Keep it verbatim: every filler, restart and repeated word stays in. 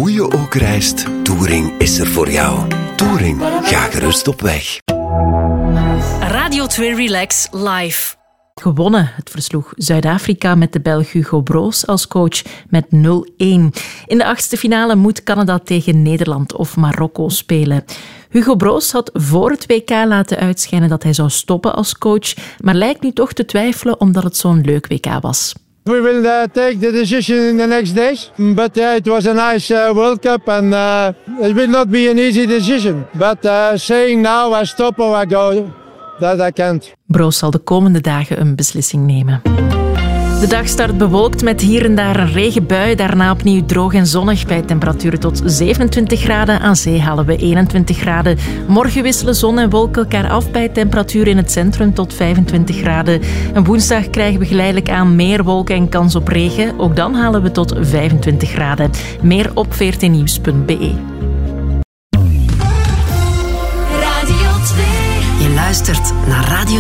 Hoe je ook reist, Touring is er voor jou. Touring, ga gerust op weg. Radio twee Relax Live. Gewonnen. Het versloeg Zuid-Afrika met de Belg Hugo Broos als coach met nul-een. In de achtste finale moet Canada tegen Nederland of Marokko spelen. Hugo Broos had voor het W K laten uitschijnen dat hij zou stoppen als coach, maar lijkt nu toch te twijfelen omdat het zo'n leuk W K was. We will uh, take the decision in the next days, but uh, it was a nice uh, World Cup and uh, it will not be an easy decision. But uh, saying now I stop or I go, that I can't. Broos zal de komende dagen een beslissing nemen. De dag start bewolkt met hier en daar een regenbui. Daarna opnieuw droog en zonnig bij temperaturen tot zevenentwintig graden. Aan zee halen we eenentwintig graden. Morgen wisselen zon en wolken elkaar af bij temperaturen in het centrum tot vijfentwintig graden. En woensdag krijgen we geleidelijk aan meer wolken en kans op regen. Ook dan halen we tot vijfentwintig graden. Meer op veertien nieuws punt b e. Je luistert naar Radio